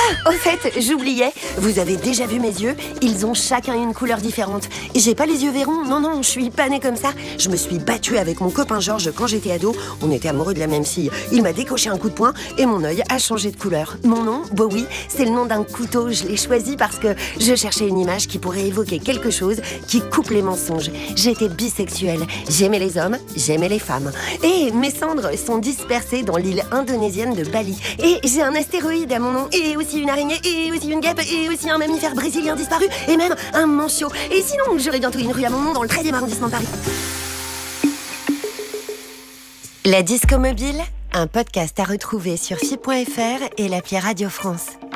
Au fait, j'oubliais, vous avez déjà vu mes yeux? Ils ont chacun une couleur différente. Et j'ai pas les yeux verrons, non, je suis pas née comme ça. Je me suis battue avec mon copain Georges quand j'étais ado. On était amoureux de la même fille. Il m'a décoché un coup de poing et mon œil a changé de couleur. Mon nom, Bowie, c'est le nom d'un couteau. Je l'ai choisi parce que je cherchais une image qui pourrait évoquer quelque chose qui coupe les mensonges. J'étais bisexuelle. J'aimais les hommes, j'aimais les femmes. Et mes cendres sont dispersées dans l'île indonésienne de Bali. Et j'ai un astéroïde à mon nom, et aussi une araignée, et aussi une guêpe, et aussi un mammifère brésilien disparu, et même un manchot. Et sinon, j'aurai bientôt une rue à mon nom dans le 13e arrondissement de Paris. La Disco Mobile, un podcast à retrouver sur FIP.fr et l'appli Radio France.